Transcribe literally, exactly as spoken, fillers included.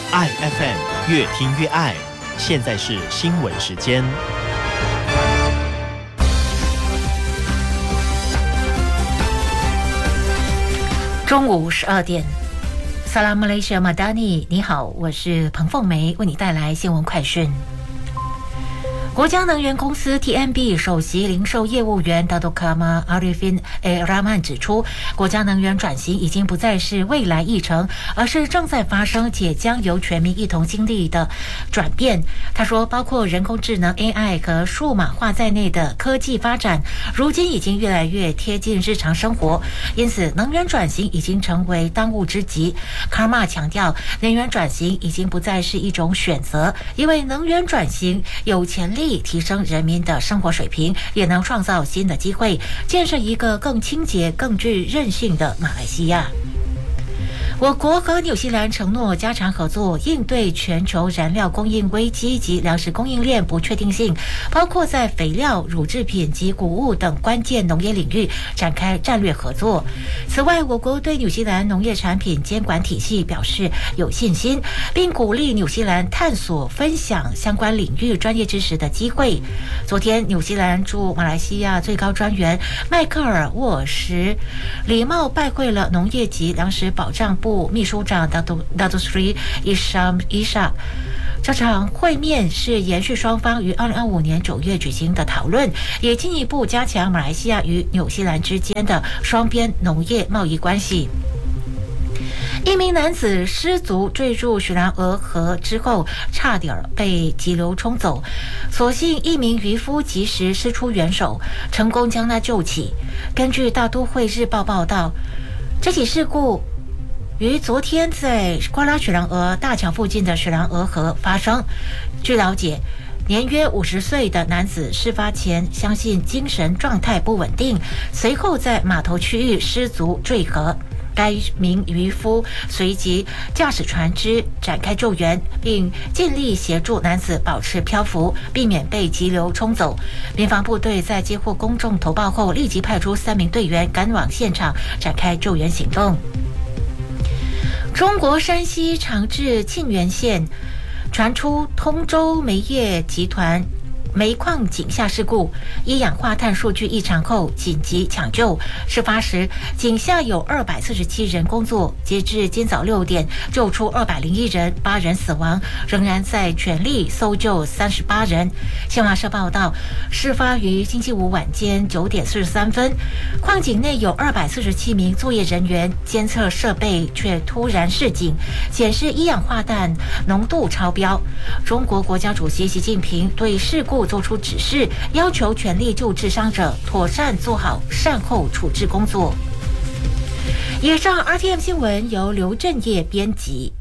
爱 F M 越听越爱，现在是新闻时间。 中午十二点，萨拉马雷西亚马达尼，你好，我是彭凤梅，为你带来新闻快讯。国家能源公司 T N B 首席零售业务员 Dadokama Arifin A. Rahman 指出，国家能源转型已经不再是未来议程，而是正在发生且将由全民一同经历的转变。他说，包括人工智能 A I 和数码化在内的科技发展，如今已经越来越贴近日常生活，因此能源转型已经成为当务之急。卡马强调，能源转型已经不再是一种选择，因为能源转型有潜力提升人民的生活水平，也能创造新的机会，建设一个更清洁、更具韧性的马来西亚。我国和纽西兰承诺加强合作，应对全球燃料供应危机及粮食供应链不确定性，包括在肥料、乳制品及谷物等关键农业领域展开战略合作。此外，我国对纽西兰农业产品监管体系表示有信心，并鼓励纽西兰探索分享相关领域专业知识的机会。昨天，纽西兰驻马来西亚最高专员迈克尔·沃尔什礼貌拜会了农业及粮食保障部秘书长 Datuk Seri Isham Ishak。这场会面是延续双方于二零二五年九月举行的讨论，也进一步加强马来西亚与纽西兰之间的双边农业贸易关系。一名男子失足坠入雪兰莪河之后，差点被急流冲走，所幸一名渔夫及时伸出援手，成功将他救起。根据大都会日报报道，这起事故于昨天在瓜拉雪兰莪大桥附近的雪兰莪河发生。据了解，年约五十岁的男子事发前相信精神状态不稳定，随后在码头区域失足坠河。该名渔夫随即驾驶船只展开救援，并尽力协助男子保持漂浮，避免被急流冲走。民防部队在接获公众投报后，立即派出三名队员赶往现场展开救援行动。中国山西长治沁源县传出通州煤业集团煤矿井下事故，一氧化碳数据异常后紧急抢救。事发时，井下有二百四十七人工作，截至今早六点，救出二百零一人，八人死亡，仍然在全力搜救三十八人。新华社报道，事发于星期五晚间九点四十三分，矿井内有二百四十七名作业人员，监测设备却突然示警，显示一氧化碳浓度超标。中国国家主席习近平对事故做出指示，要求全力救治伤者，妥善做好善后处置工作。以上 R T M 新闻由刘振业编辑，